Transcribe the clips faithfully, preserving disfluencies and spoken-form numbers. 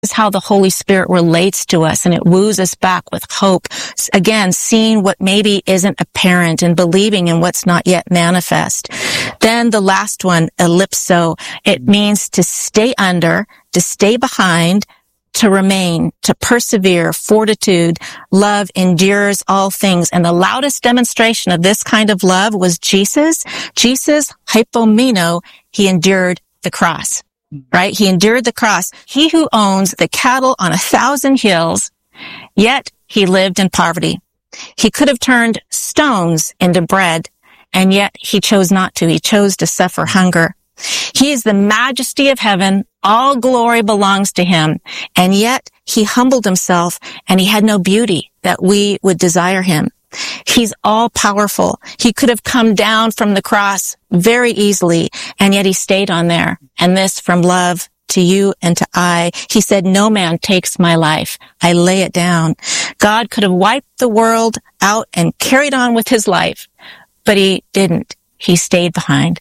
is how the Holy Spirit relates to us, and it woos us back with hope. Again, seeing what maybe isn't apparent and believing in what's not yet manifest. Then the last one, ellipso, it means to stay under, to stay behind, to remain, to persevere, fortitude. Love endures all things. And the loudest demonstration of this kind of love was Jesus. Jesus, hypomeno, he endured the cross. Right? He endured the cross. He who owns the cattle on a thousand hills, yet he lived in poverty. He could have turned stones into bread, and yet he chose not to. He chose to suffer hunger. He is the majesty of heaven. All glory belongs to him. And yet he humbled himself, and he had no beauty that we would desire him. He's all powerful. He could have come down from the cross very easily, and yet he stayed on there. And this from love to you and to I. He said, no man takes my life. I lay it down. God could have wiped the world out and carried on with his life, but he didn't. He stayed behind.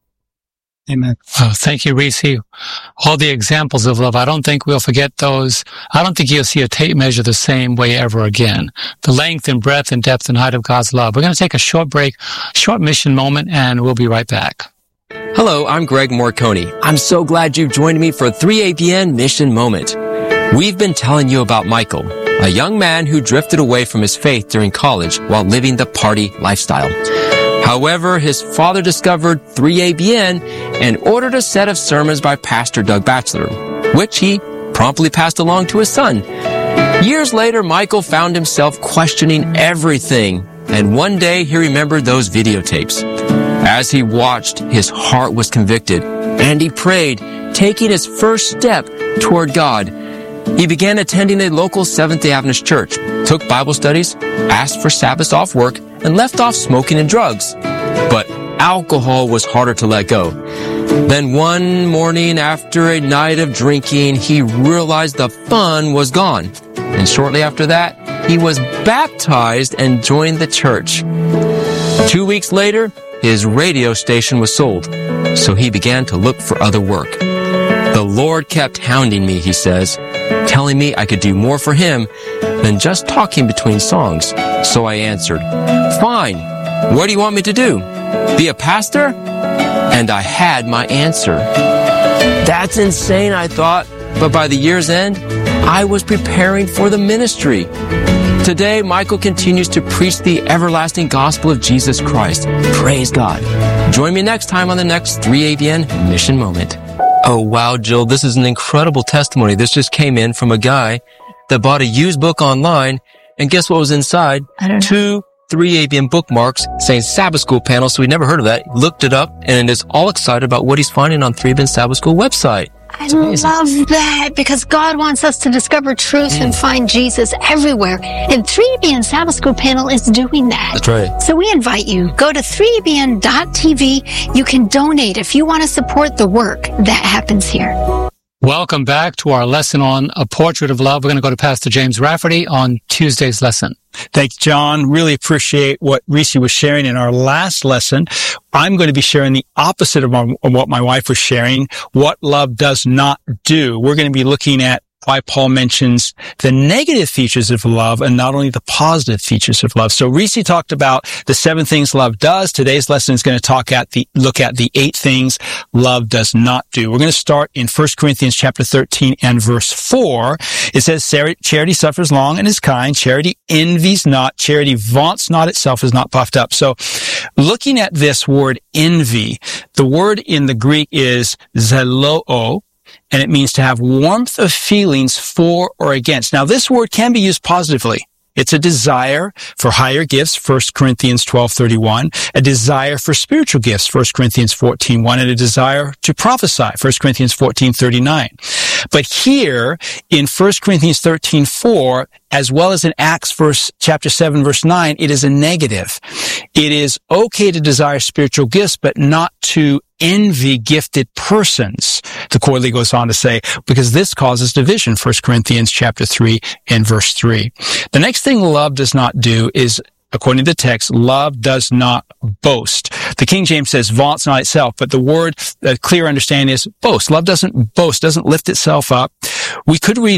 Amen. Oh, thank you, Reese. All the examples of love, I don't think we'll forget those. I don't think you'll see a tape measure the same way ever again. The length and breadth and depth and height of God's love. We're going to take a short break, short mission moment, and we'll be right back. Hello, I'm Greg Morconi. I'm so glad you've joined me for three A B N Mission Moment. We've been telling you about Michael, a young man who drifted away from his faith during college while living the party lifestyle. However, his father discovered three A B N and ordered a set of sermons by Pastor Doug Batchelor, which he promptly passed along to his son. Years later, Michael found himself questioning everything, and one day he remembered those videotapes. As he watched, his heart was convicted, and he prayed, taking his first step toward God. He began attending a local Seventh-day Adventist church, took Bible studies, asked for Sabbaths off work, and left off smoking and drugs. But alcohol was harder to let go. Then one morning after a night of drinking, he realized the fun was gone. And shortly after that, he was baptized and joined the church. Two weeks later, his radio station was sold, so he began to look for other work. The Lord kept hounding me, he says, telling me I could do more for him than just talking between songs. So I answered, fine, what do you want me to do? Be a pastor? And I had my answer. That's insane, I thought, but by the year's end, I was preparing for the ministry. Today, Michael continues to preach the everlasting gospel of Jesus Christ. Praise God. Join me next time on the next three A B N Mission Moment. Oh, wow, Jill, this is an incredible testimony. This just came in from a guy that bought a used book online, and guess what was inside? I don't know. Two three A B N bookmarks saying Sabbath School panel, so he never heard of that. Looked it up, and is all excited about what he's finding on three A B N Sabbath School website. I love that, because God wants us to discover truth mm. and find Jesus everywhere. And three A B N Sabbath School panel is doing that. That's right. So we invite you, go to three A B N dot T V. You can donate if you want to support the work that happens here. Welcome back to our lesson on A Portrait of Love. We're going to go to Pastor James Rafferty on Tuesday's lesson. Thank you, John. Really appreciate what Reese was sharing in our last lesson. I'm going to be sharing the opposite of, my, of what my wife was sharing, what love does not do. We're going to be looking at why Paul mentions the negative features of love and not only the positive features of love. So Reese talked about the seven things love does. Today's lesson is going to talk at the, look at the eight things love does not do. We're going to start in First Corinthians chapter thirteen and verse four. It says, charity suffers long and is kind. Charity envies not. Charity vaunts not itself, is not puffed up. So looking at this word envy, the word in the Greek is zeloo, and it means to have warmth of feelings for or against. Now, this word can be used positively. It's a desire for higher gifts, First Corinthians twelve thirty-one, a desire for spiritual gifts, First Corinthians fourteen one, and a desire to prophesy, First Corinthians fourteen thirty-nine. But here in First Corinthians thirteen four, as well as in Acts verse, chapter seven, verse nine, it is a negative. It is okay to desire spiritual gifts, but not to envy gifted persons, the quarterly goes on to say, because this causes division, First Corinthians chapter three and verse three. The next thing love does not do is, according to the text, love does not boast. The King James says vaunts not itself, but the word, the clear understanding is boast. Love doesn't boast, doesn't lift itself up. We could read